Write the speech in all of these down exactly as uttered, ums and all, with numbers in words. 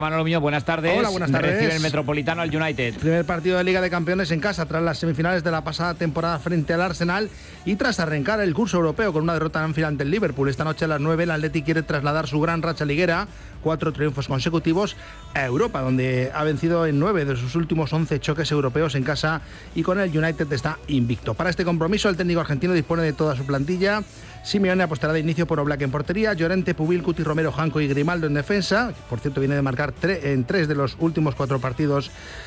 Manolo Muñoz, buenas tardes. Hola, buenas tardes. Recibe el Metropolitano al United. Primer partido de Liga de Campeones en casa tras las semifinales de la pasada temporada frente al Arsenal y tras arrancar el curso europeo con una derrota en Anfield ante el Liverpool. Esta noche a las nueve el Atleti quiere trasladar su gran racha liguera, cuatro triunfos consecutivos, a Europa, donde ha vencido en nueve de sus últimos once choques europeos en casa y con el United está invicto. Para este compromiso el técnico argentino dispone de toda su plantilla. Simeone apostará de inicio por Oblak en portería, Llorente, Pubil, Cuti, Romero, Janko y Grimaldo en defensa, que por cierto viene de marcar tre- en tres de los últimos cuatro partidos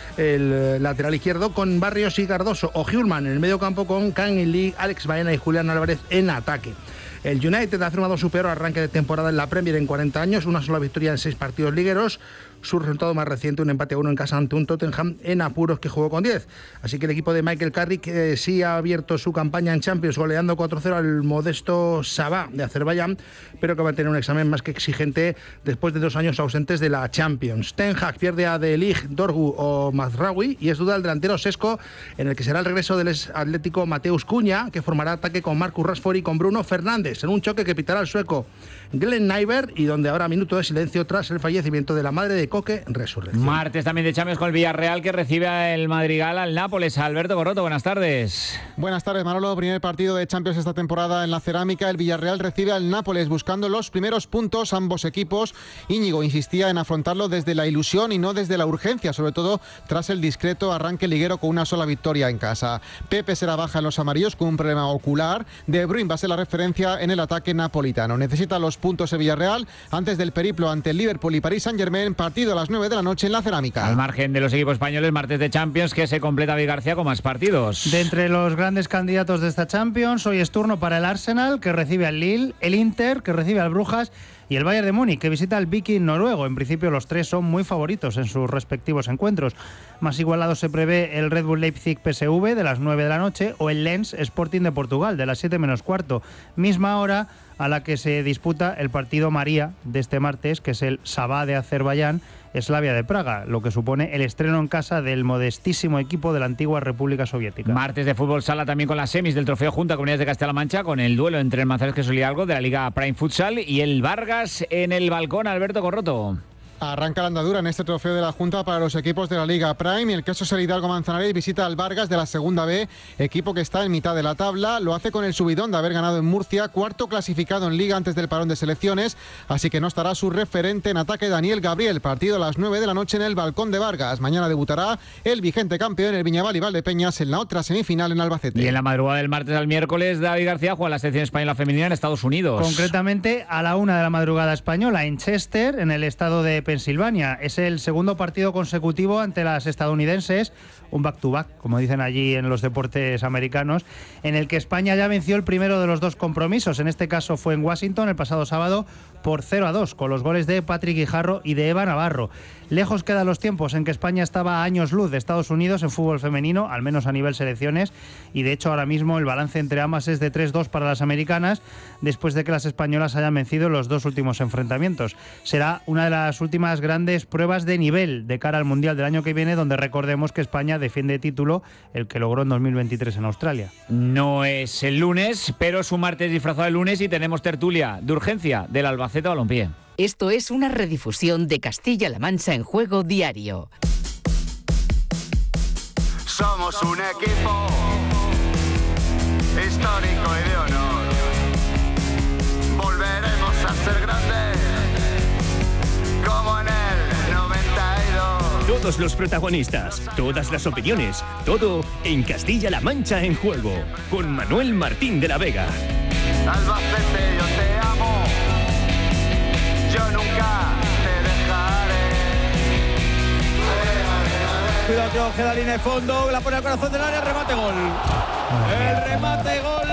el lateral izquierdo, con Barrios y Cardoso o Hjulman en el medio campo, con Kang Lee, Alex Baena y Julián Álvarez en ataque. El United ha firmado su peor arranque de temporada en la Premier en cuarenta años, una sola victoria en seis partidos ligueros. Su resultado más reciente, un empate a uno en casa ante un Tottenham en apuros que jugó con diez. Así que el equipo de Michael Carrick eh, sí ha abierto su campaña en Champions, goleando cuatro cero al modesto Sabah de Azerbaiyán, pero que va a tener un examen más que exigente después de dos años ausentes de la Champions. Ten Hag pierde a De Ligt, Dorgu o Mazraoui y es duda el delantero Sesco, en el que será el regreso del ex Atlético Mateus Cunha, que formará ataque con Marcus Rashford y con Bruno Fernández, en un choque que pitará el sueco Glenn Nyberg y donde habrá minuto de silencio tras el fallecimiento de la madre de Coque, Resurrección. Martes también de Champions con el Villarreal, que recibe al Madrigal al Nápoles. Alberto Corroto, buenas tardes. Buenas tardes, Manolo. Primer partido de Champions esta temporada en la Cerámica. El Villarreal recibe al Nápoles buscando los primeros puntos, ambos equipos. Íñigo insistía en afrontarlo desde la ilusión y no desde la urgencia, sobre todo tras el discreto arranque liguero con una sola victoria en casa. Pepe será baja en los amarillos con un problema ocular. De Bruyne va a ser la referencia en el ataque napolitano. Necesita los puntos el Villarreal antes del periplo ante el Liverpool y París Saint-Germain, partido a las nueve de la noche en la Cerámica. Al margen de los equipos españoles, martes de Champions, que se completa David García con más partidos. De entre los grandes candidatos de esta Champions, hoy es turno para el Arsenal, que recibe al Lille, el Inter, que recibe al Brujas, y el Bayern de Múnich, que visita al Viking noruego. En principio los tres son muy favoritos en sus respectivos encuentros. Más igualado se prevé el Red Bull Leipzig P S V de las nueve de la noche o el Lens Sporting de Portugal de las siete menos cuarto. Misma hora a la que se disputa el partido María de este martes, que es el Sabah de Azerbaiyán, Slavia de Praga, lo que supone el estreno en casa del modestísimo equipo de la antigua República Soviética. Martes de fútbol sala también con las semis del Trofeo Junta Comunidades de Castilla-La Mancha, con el duelo entre el Manzanares que solía algo de la Liga Prime Futsal y el Vargas en el balcón. Alberto Corroto. Arranca la andadura en este trofeo de la Junta para los equipos de la Liga Prime. El Queso Ser Hidalgo Manzanares visita al Vargas de la Segunda B, equipo que está en mitad de la tabla. Lo hace con el subidón de haber ganado en Murcia, cuarto clasificado en Liga antes del parón de selecciones, así que no estará su referente en ataque Daniel Gabriel. Partido a las nueve de la noche en el balcón de Vargas. Mañana debutará el vigente campeón, el Viñaval y Valdepeñas, en la otra semifinal en Albacete. Y en la madrugada del martes al miércoles, David García juega la selección española femenina en Estados Unidos. Concretamente a la una de la madrugada española en Chester, en el estado de Pensilvania. Es el segundo partido consecutivo ante las estadounidenses, un back-to-back, como dicen allí en los deportes americanos, en el que España ya venció el primero de los dos compromisos. En este caso fue en Washington el pasado sábado por cero a dos, con los goles de Patrick Guijarro y de Eva Navarro. Lejos quedan los tiempos en que España estaba a años luz de Estados Unidos en fútbol femenino, al menos a nivel selecciones, y de hecho ahora mismo el balance entre ambas es de tres dos para las americanas, después de que las españolas hayan vencido los dos últimos enfrentamientos. Será una de las últimas grandes pruebas de nivel de cara al Mundial del año que viene, donde recordemos que España defiende título, el que logró en dos mil veintitrés en Australia. No es el lunes, pero es un martes disfrazado de lunes y tenemos tertulia de urgencia del Albacete Balompié. Esto es una redifusión de Castilla-La Mancha en Juego Diario. Somos un equipo histórico y de honor. Volveremos a ser grandes como en el noventa y dos. Todos los protagonistas, todas las opiniones, todo en Castilla-La Mancha en Juego, con Manuel Martín de la Vega. Albacete, yo te amo. Yo nunca te dejaré. Cuidado que Ojeda, la línea de fondo, la pone al corazón del área, remate gol. El remate gol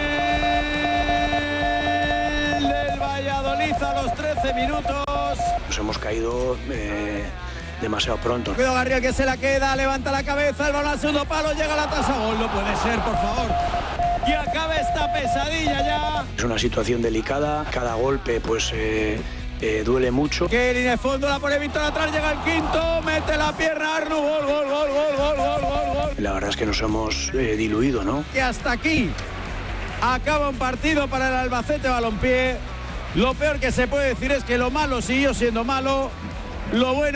del Valladolid a los trece minutos. Nos hemos caído eh, demasiado pronto. Cuidado Garriel que se la queda, levanta la cabeza, el balón al segundo palo, llega a la tasa, gol, no puede ser, por favor. Y acaba esta pesadilla ya. Es una situación delicada, cada golpe pues eh, eh, duele mucho. Que línea de fondo, la pone Víctor atrás, llega el quinto, mete la pierna Arnu, gol, gol, gol, gol, gol, gol, gol, gol. La verdad es que nos hemos eh, diluido, ¿no? Que hasta aquí acaba un partido para el Albacete Balompié. Lo peor que se puede decir es que lo malo siguió siendo malo Lo bueno